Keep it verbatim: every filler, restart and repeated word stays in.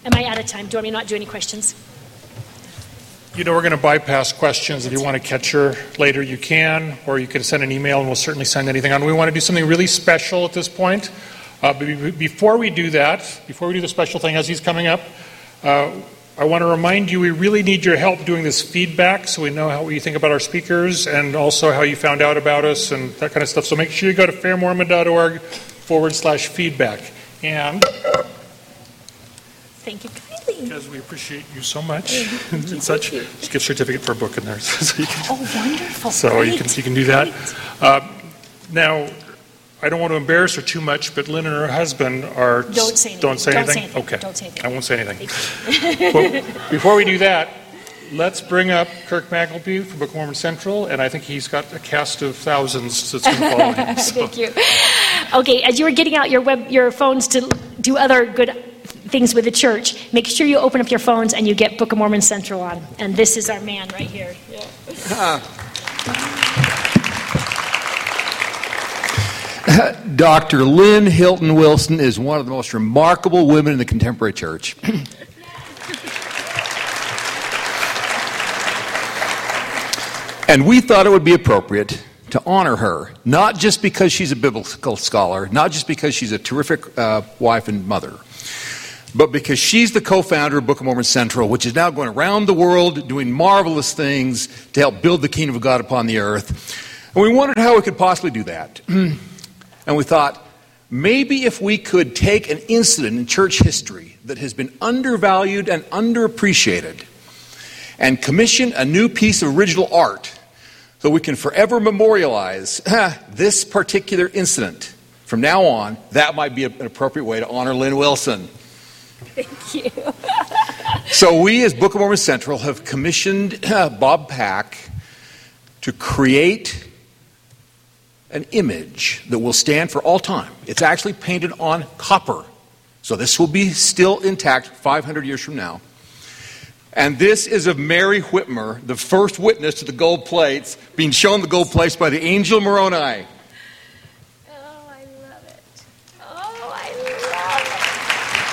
Am I out of time? Do you want me to not do any questions? You know, we're going to bypass questions. If you want to catch her later, you can, or you can send an email and we'll certainly send anything on. We want to do something really special at this point. Uh, but before we do that, before we do the special thing as he's coming up, uh, I want to remind you we really need your help doing this feedback so we know how you think about our speakers and also how you found out about us and that kind of stuff. So make sure you go to fairmormon.org forward slash feedback. And thank you kindly. Because we appreciate you so much and, and such. Just gift certificate for a book in there. So you can, oh, wonderful. So Great. you can you can do that. Uh, now, I don't want to embarrass her too much, but Lynn and her husband are... Don't say anything. Don't say don't anything? Say anything. Okay. Don't say anything. I won't say anything. Well, before we do that, let's bring up Kirk Magleby from Book of Mormon Central, and I think he's got a cast of thousands that's going to follow him. So. Thank you. Okay, as you were getting out your web, your phones to do other good things with the church, make sure you open up your phones and you get Book of Mormon Central on. And this is our man right here. Yeah. Uh, Doctor Lynn Hilton Wilson is one of the most remarkable women in the contemporary church. And we thought it would be appropriate to honor her, not just because she's a biblical scholar, not just because she's a terrific uh, wife and mother, but because she's the co-founder of Book of Mormon Central, which is now going around the world doing marvelous things to help build the kingdom of God upon the earth. And we wondered how we could possibly do that. And we thought, maybe if we could take an incident in church history that has been undervalued and underappreciated and commission a new piece of original art so we can forever memorialize this particular incident. From now on, that might be an appropriate way to honor Lynn Wilson. Thank you. So we, as Book of Mormon Central, have commissioned uh, Bob Pack to create an image that will stand for all time. It's actually painted on copper. So this will be still intact five hundred years from now. And this is of Mary Whitmer, the first witness to the gold plates, being shown the gold plates by the angel Moroni.